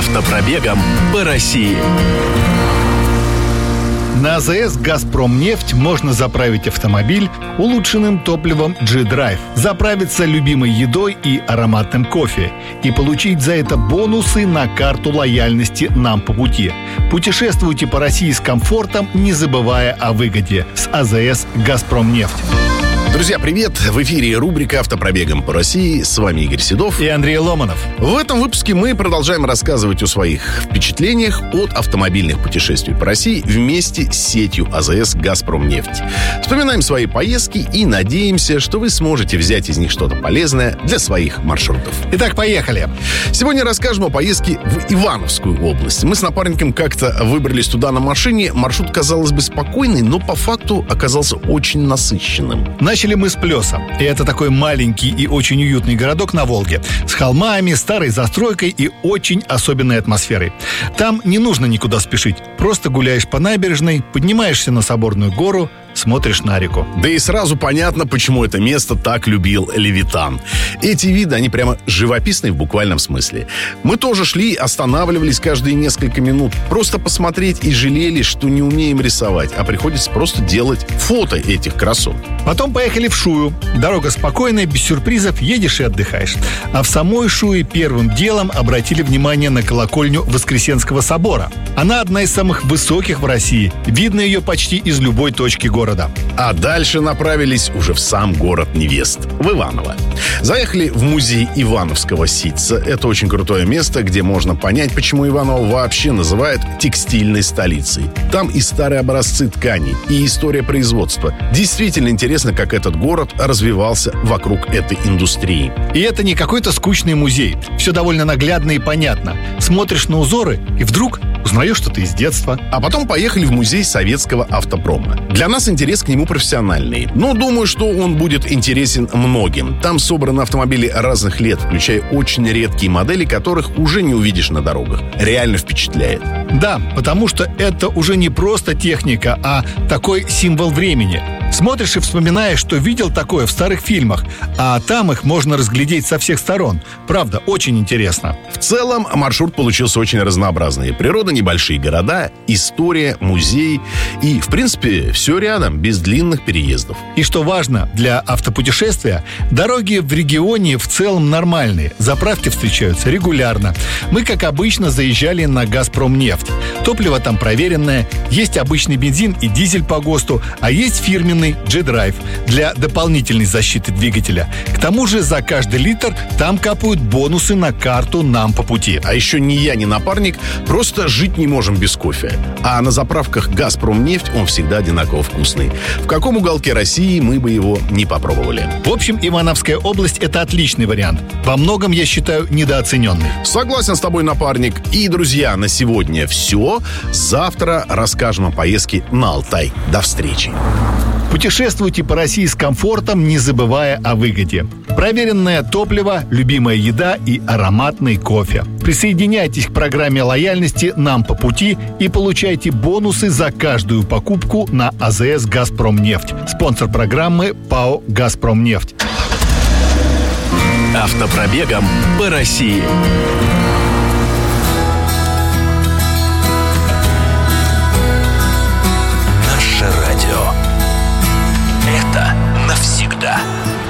Автопробегом по России. На АЗС «Газпромнефть» можно заправить автомобиль улучшенным топливом G-Drive, заправиться любимой едой и ароматным кофе и получить за это бонусы на карту лояльности «Нам по пути». Путешествуйте по России с комфортом, не забывая о выгоде. С АЗС «Газпромнефть». Друзья, привет! В эфире рубрика «Автопробегом по России». С вами Игорь Седов и Андрей Ломанов. В этом выпуске мы продолжаем рассказывать о своих впечатлениях от автомобильных путешествий по России вместе с сетью АЗС «Газпромнефть». Вспоминаем свои поездки и надеемся, что вы сможете взять из них что-то полезное для своих маршрутов. Итак, поехали! Сегодня расскажем о поездке в Ивановскую область. Мы с напарником как-то выбрались туда на машине. Маршрут, казалось бы, спокойный, но по факту оказался очень насыщенным. Начали мы с Плеса. И это такой маленький и очень уютный городок на Волге. С холмами, старой застройкой и очень особенной атмосферой. Там не нужно никуда спешить. Просто гуляешь по набережной, поднимаешься на Соборную гору, смотришь на реку. Да и сразу понятно, почему это место так любил Левитан. Эти виды, они прямо живописные в буквальном смысле. Мы тоже шли, останавливались каждые несколько минут. Просто посмотреть и жалели, что не умеем рисовать, а приходится просто делать фото этих красот. Потом поехали в Шую. Дорога спокойная, без сюрпризов, едешь и отдыхаешь. А в самой Шуе первым делом обратили внимание на колокольню Воскресенского собора. Она одна из самых высоких в России. Видно ее почти из любой точки города. А дальше направились уже в сам город невест, в Иваново. Заехали в музей Ивановского ситца. Это очень крутое место, где можно понять, почему Иваново вообще называют текстильной столицей. Там и старые образцы тканей, и история производства. Действительно интересно, как этот город развивался вокруг этой индустрии. И это не какой-то скучный музей. Все довольно наглядно и понятно. Смотришь на узоры, и вдруг узнаешь что-то из детства. А потом поехали в музей советского автопрома. Для нас интерес к нему профессиональный. Но думаю, что он будет интересен многим. Там собраны автомобили разных лет, включая очень редкие модели, которых уже не увидишь на дорогах. Реально впечатляет. Да, потому что это уже не просто техника, а такой символ времени. Смотришь и вспоминаешь, что видел такое в старых фильмах, а там их можно разглядеть со всех сторон. Правда, очень интересно. В целом, маршрут получился очень разнообразный. Природа, небольшие города, история, музей и, в принципе, все рядом, без длинных переездов. И что важно, для автопутешествия дороги в регионе в целом нормальные. Заправки встречаются регулярно. Мы, как обычно, заезжали на «Газпромнефть». Топливо там проверенное, есть обычный бензин и дизель по ГОСТу, а есть фирменный G-Drive для дополнительной защиты двигателя. К тому же за каждый литр там капают бонусы на карту «Нам по пути». А еще ни я, ни напарник просто жить не можем без кофе. А на заправках «Газпромнефть» он всегда одинаково вкусный. В каком уголке России мы бы его не попробовали. В общем, Ивановская область – это отличный вариант. Во многом, я считаю, недооцененный. Согласен с тобой, напарник. И, друзья, на сегодня все. Завтра расскажем о поездке на Алтай. До встречи. Путешествуйте по России с комфортом, не забывая о выгоде. Проверенное топливо, любимая еда и ароматный кофе. Присоединяйтесь к программе лояльности «Нам по пути» и получайте бонусы за каждую покупку на АЗС «Газпромнефть». Спонсор программы ПАО «Газпромнефть». Автопробегом по России. Наше радио. Это навсегда.